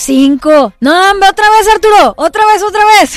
5. No, hombre, otra vez, Arturo. Otra vez.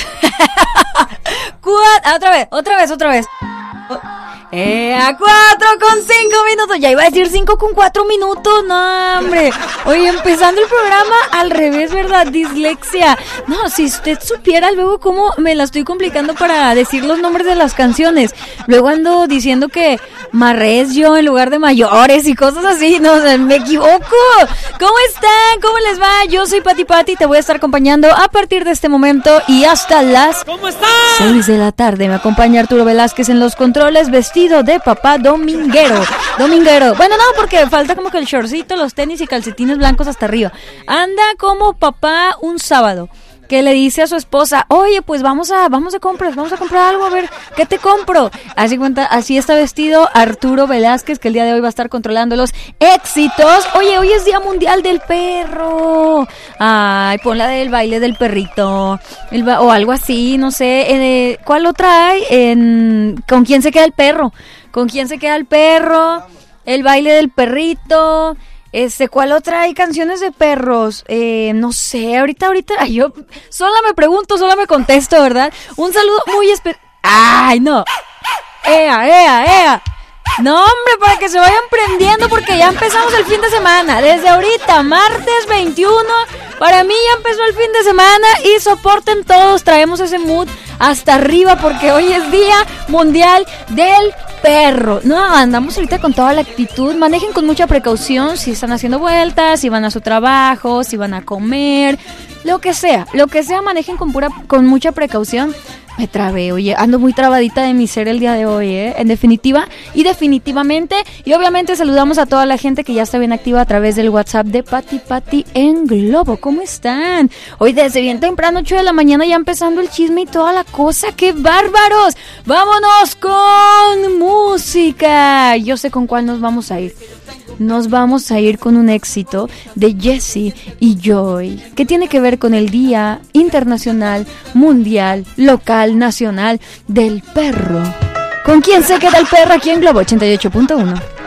Otra vez. A 4:05. Ya iba a decir 5:04. No, hombre. Oye, empezando el programa al revés, ¿verdad? Dislexia. No, si usted supiera luego cómo me la estoy complicando para decir los nombres de las canciones. Luego ando diciendo que marrés yo en lugar de mayores y cosas así. No, me equivoco. ¿Cómo están? ¿Cómo les va? Yo soy Pati. Te voy a estar acompañando a partir de este momento y hasta las 6 de la tarde. Me acompaña Arturo Velázquez en los controles, vestido de papá dominguero. Bueno, no, porque falta como que el shortcito, los tenis y calcetines blancos hasta arriba. Anda como papá un sábado, que le dice a su esposa, oye, pues vamos de compras, vamos a comprar algo, a ver, ¿qué te compro? Así está vestido Arturo Velázquez, que el día de hoy va a estar controlando los éxitos. Oye, hoy es Día Mundial del Perro. Ay, pon la del baile del perrito, o algo así, no sé. ¿Cuál otra hay? ¿Con quién se queda el perro? El baile del perrito. ¿Cuál otra hay? Canciones de perros. No sé, ahorita. Yo sola me pregunto, sola me contesto, ¿verdad? Un saludo muy especial. ¡Ay, no! ¡Ea! No, hombre, para que se vayan prendiendo, porque ya empezamos el fin de semana. Desde ahorita, martes 21, para mí ya empezó el fin de semana y soporten todos, traemos ese mood hasta arriba porque hoy es Día Mundial del Perro. No, andamos ahorita con toda la actitud. Manejen con mucha precaución si están haciendo vueltas, si van a su trabajo, si van a comer, lo que sea, manejen con mucha precaución. Me trabé, oye, ando muy trabadita de mi ser el día de hoy, en definitiva y definitivamente. Y obviamente saludamos a toda la gente que ya está bien activa a través del WhatsApp de Pati en Globo. ¿Cómo están? Hoy desde bien temprano, 8 de la mañana, ya empezando el chisme y toda la cosa. ¡Qué bárbaros! ¡Vámonos con música! Yo sé con cuál nos vamos a ir. Nos vamos a ir con un éxito de Jessie y Joy, que tiene que ver con el Día Internacional, Mundial, Local, Nacional del Perro. ¿Con quién se queda el perro aquí en Globo 88.1?